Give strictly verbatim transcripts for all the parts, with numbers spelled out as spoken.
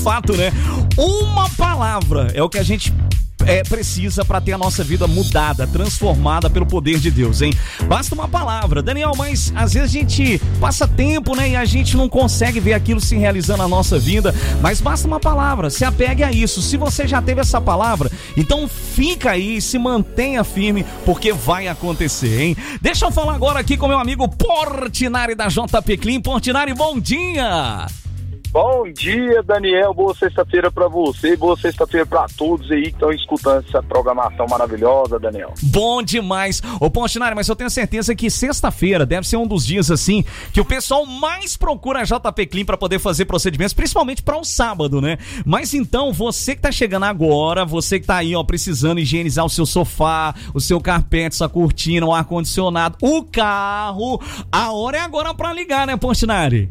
fato, né? Uma palavra é o que a gente é, precisa para ter a nossa vida mudada, transformada pelo poder de Deus, hein? Basta uma palavra. Daniel, mas às vezes a gente passa tempo, né? E a gente não consegue ver aquilo se realizando na nossa vida, mas basta uma palavra, se apegue a isso. Se você já teve essa palavra, então fica aí, se mantenha firme, porque vai acontecer, hein? Deixa eu falar agora aqui com meu amigo Portinari da J P Clean. Portinari, bom dia! Bom dia, Daniel, boa sexta-feira pra você, boa sexta-feira pra todos aí que estão escutando essa programação maravilhosa, Daniel. Bom demais. Ô, Portinari, mas eu tenho certeza que sexta-feira deve ser um dos dias, assim, que o pessoal mais procura a J P Clean pra poder fazer procedimentos, principalmente pra um sábado, né? Mas então, você que tá chegando agora, você que tá aí, ó, precisando higienizar o seu sofá, o seu carpete, sua cortina, o ar-condicionado, o carro, a hora é agora pra ligar, né, Portinari?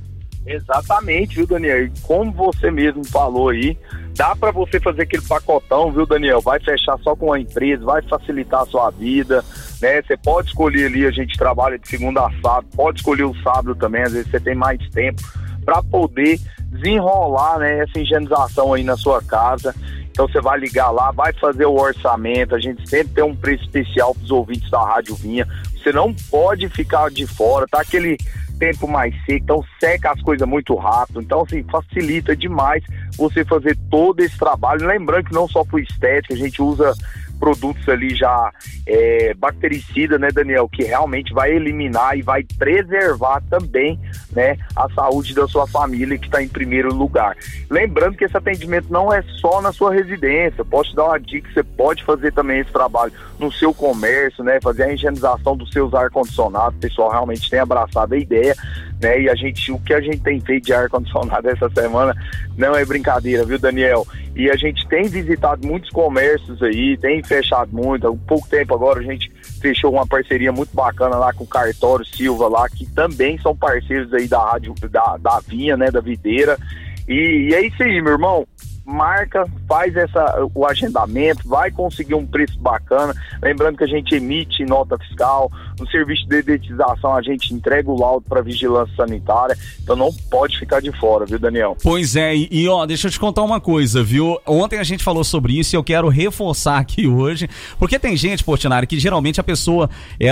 Exatamente, viu, Daniel? E como você mesmo falou aí, dá pra você fazer aquele pacotão, viu, Daniel? Vai fechar só com a empresa, vai facilitar a sua vida, né? Você pode escolher ali, a gente trabalha de segunda a sábado, pode escolher o sábado também, às vezes você tem mais tempo pra poder desenrolar, né, essa higienização aí na sua casa. Então você vai ligar lá, vai fazer o orçamento, a gente sempre tem um preço especial pros ouvintes da Rádio Vinha. Você não pode ficar de fora, tá aquele tempo mais seco, então seca as coisas muito rápido, então assim, facilita demais você fazer todo esse trabalho, lembrando que não só por estética, a gente usa produtos ali já é, bactericida, né, Daniel, que realmente vai eliminar e vai preservar também, né, a saúde da sua família, que está em primeiro lugar. Lembrando que esse atendimento não é só na sua residência, posso te dar uma dica, você pode fazer também esse trabalho no seu comércio, né, fazer a higienização dos seus ar-condicionados. O pessoal realmente tem abraçado a ideia, né, e a gente, o que a gente tem feito de ar-condicionado essa semana não é brincadeira, viu, Daniel? E a gente tem visitado muitos comércios aí, tem fechado muito, há pouco tempo agora a gente fechou uma parceria muito bacana lá com o Cartório Silva lá, que também são parceiros aí da rádio, da, da Vinha, né, da Videira, e, e é isso aí, meu irmão. Marca, faz essa, o agendamento, vai conseguir um preço bacana. Lembrando que a gente emite nota fiscal, no serviço de dedetização a gente entrega o laudo para vigilância sanitária, então não pode ficar de fora, viu, Daniel? Pois é, e, e ó, deixa eu te contar uma coisa, viu? Ontem a gente falou sobre isso e eu quero reforçar aqui hoje, porque tem gente, Portinari, que geralmente a pessoa,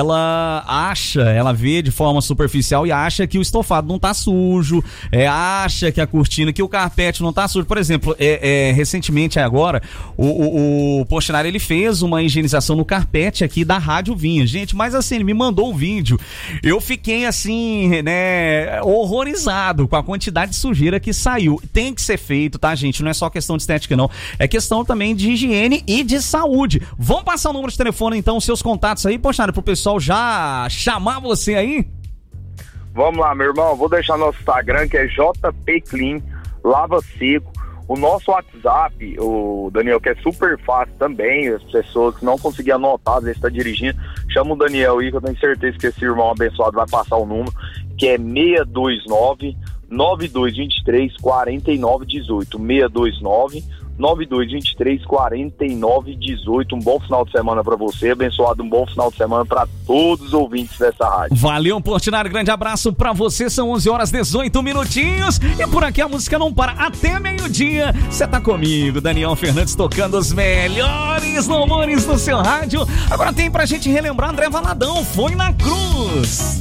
ela acha, ela vê de forma superficial e acha que o estofado não tá sujo, é, acha que a cortina, que o carpete não tá sujo. Por exemplo, é, É, recentemente agora, o, o, o Portinari, ele fez uma higienização no carpete aqui da Rádio Vinha, gente, mas assim, ele me mandou um vídeo, eu fiquei assim, né, horrorizado com a quantidade de sujeira que saiu. Tem que ser feito, tá, gente? Não é só questão de estética, não, é questão também de higiene e de saúde. Vamos passar o número de telefone, então, os seus contatos aí, Portinari, pro pessoal já chamar você aí? Vamos lá, meu irmão, vou deixar nosso Instagram, que é J P Clean Lava Seco. O nosso WhatsApp, o Daniel, que é super fácil também, as pessoas que não conseguiam anotar, às vezes está dirigindo, chama o Daniel aí, que eu tenho certeza que esse irmão abençoado vai passar o número, que é seis dois nove, nove dois dois três, quatro nove um oito, seis dois nove, nove dois dois três, quatro nove um oito. Um bom final de semana pra você, abençoado, um bom final de semana pra todos os ouvintes dessa rádio. Valeu, Portinari, grande abraço pra você. São onze horas e dezoito minutinhos e por aqui a música não para até meio-dia. Você tá comigo, Daniel Fernandes, tocando os melhores louvores no seu rádio. Agora tem pra gente relembrar André Valadão, Foi na Cruz.